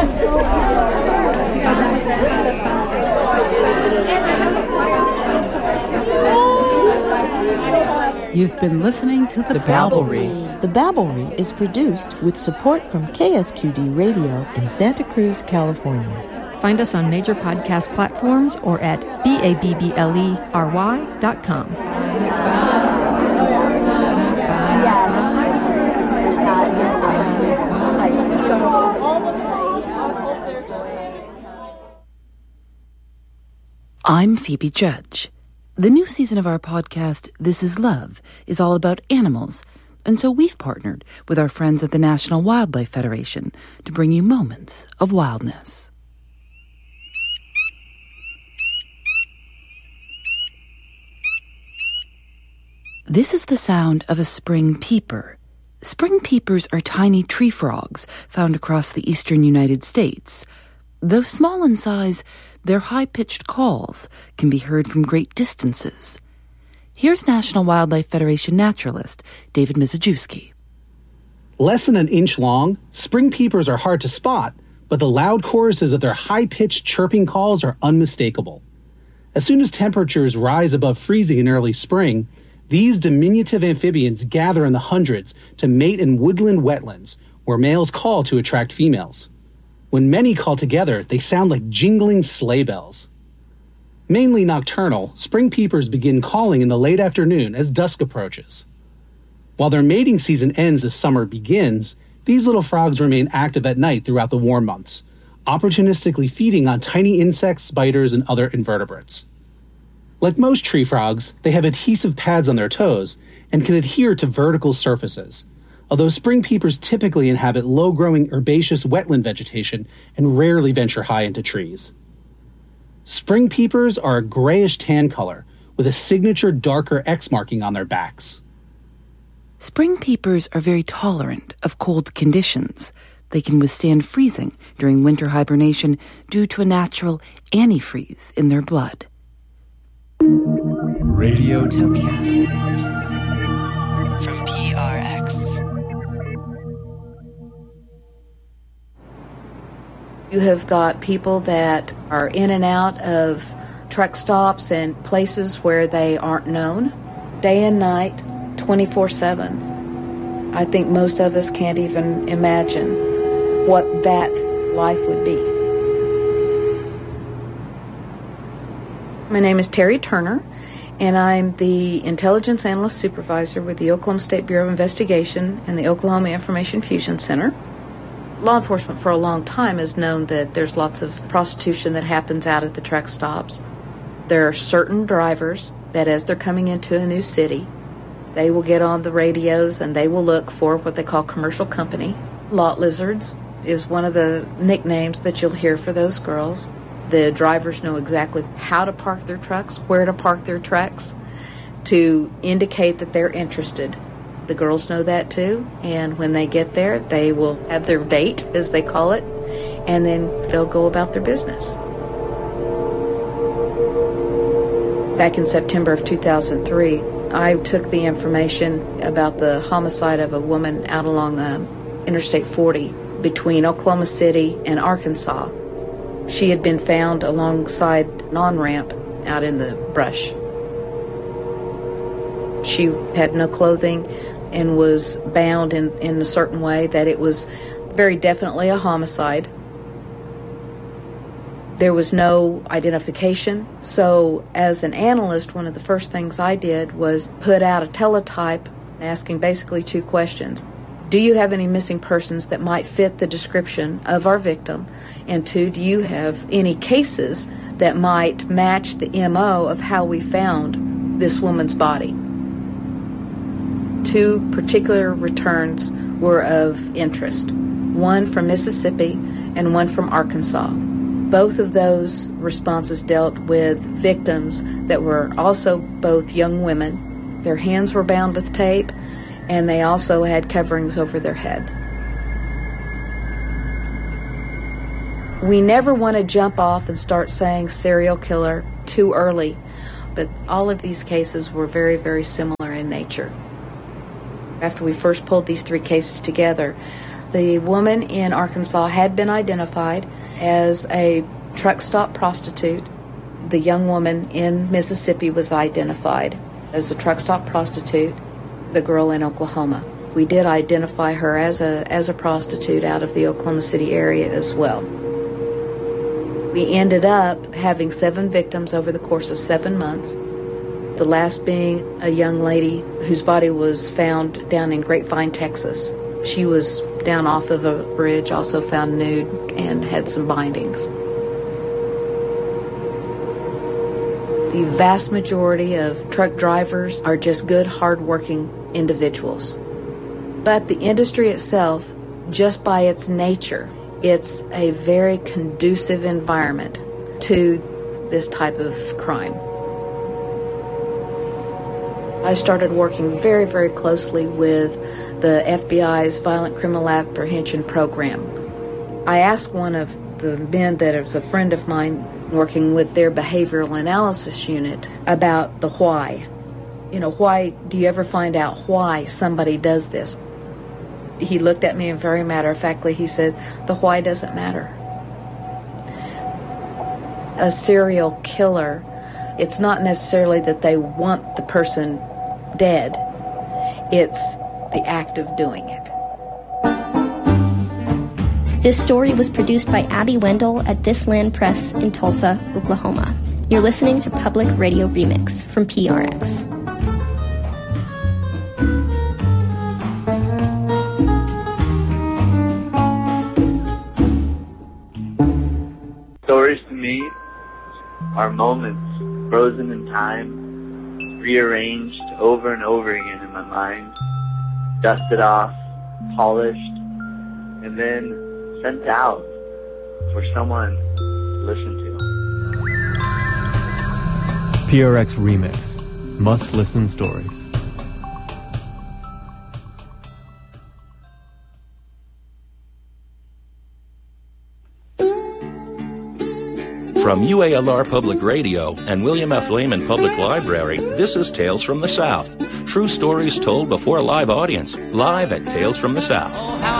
You've been listening to The Babblery. The Babblery is produced with support from KSQD Radio in Santa Cruz, California. Find us on major podcast platforms or at BABBLERY.com. I'm Phoebe Judge. The new season of our podcast, This Is Love, is all about animals, and so we've partnered with our friends at the National Wildlife Federation to bring you moments of wildness. This is the sound of a spring peeper. Spring peepers are tiny tree frogs found across the eastern United States. Though small in size, their high-pitched calls can be heard from great distances. Here's National Wildlife Federation naturalist David Mizejewski. Less than an inch long, spring peepers are hard to spot, but the loud choruses of their high-pitched chirping calls are unmistakable. As soon as temperatures rise above freezing in early spring, these diminutive amphibians gather in the hundreds to mate in woodland wetlands, where males call to attract females. When many call together, they sound like jingling sleigh bells. Mainly nocturnal, spring peepers begin calling in the late afternoon as dusk approaches. While their mating season ends as summer begins, these little frogs remain active at night throughout the warm months, opportunistically feeding on tiny insects, spiders, and other invertebrates. Like most tree frogs, they have adhesive pads on their toes and can adhere to vertical surfaces, although spring peepers typically inhabit low-growing herbaceous wetland vegetation and rarely venture high into trees. Spring peepers are a grayish-tan color with a signature darker X marking on their backs. Spring peepers are very tolerant of cold conditions. They can withstand freezing during winter hibernation due to a natural antifreeze in their blood. Radiotopia from PRX. You have got people that are in and out of truck stops and places where they aren't known, day and night, 24/7. I think most of us can't even imagine what that life would be. My name is Terry Turner, and I'm the Intelligence Analyst Supervisor with the Oklahoma State Bureau of Investigation and the Oklahoma Information Fusion Center. Law enforcement for a long time has known that there's lots of prostitution that happens out at the truck stops. There are certain drivers that as they're coming into a new city, they will get on the radios and they will look for what they call commercial company. Lot lizards is one of the nicknames that you'll hear for those girls. The drivers know exactly how to park their trucks, where to park their trucks, to indicate that they're interested. The girls know that too, and when they get there, they will have their date, as they call it, and then they'll go about their business. Back in September of 2003, I took the information about the homicide of a woman out along Interstate 40 between Oklahoma City and Arkansas. She had been found alongside an on-ramp out in the brush. She had no clothing and was bound in a certain way that it was very definitely a homicide. There was no identification. So as an analyst, one of the first things I did was put out a teletype asking basically two questions. Do you have any missing persons that might fit the description of our victim? And two, do you have any cases that might match the MO of how we found this woman's body? Two particular returns were of interest, one from Mississippi and one from Arkansas. Both of those responses dealt with victims that were also both young women. Their hands were bound with tape, and they also had coverings over their head. We never want to jump off and start saying serial killer too early, but all of these cases were very, very similar in nature. After we first pulled these three cases together, The woman in Arkansas had been identified as a truck stop prostitute. The young woman in Mississippi was identified as a truck stop prostitute. The girl in Oklahoma, we did identify her as a prostitute out of the Oklahoma City area as well. We ended up having 7 victims over the course of 7 months. The last being a young lady whose body was found down in Grapevine, Texas. She was down off of a bridge, also found nude and had some bindings. The vast majority of truck drivers are just good, hard-working individuals. But the industry itself, just by its nature, it's a very conducive environment to this type of crime. I started working very, very closely with the FBI's Violent Criminal Apprehension Program. I asked one of the men that is a friend of mine working with their behavioral analysis unit about the why. Why do you ever find out why somebody does this? He looked at me and very matter-of-factly he said, the why doesn't matter. A serial killer, it's not necessarily that they want the person dead, it's the act of doing it. This story was produced by Abby Wendell at This Land Press in Tulsa, Oklahoma. You're listening to Public Radio Remix from PRX. Stories to me are moments frozen in time, rearranged over and over again in my mind, dusted off, polished, and then sent out for someone to listen to. PRX Remix. Must-listen stories. From UALR Public Radio and William F. Lehman Public Library, this is Tales from the South. True stories told before a live audience, live at Tales from the South.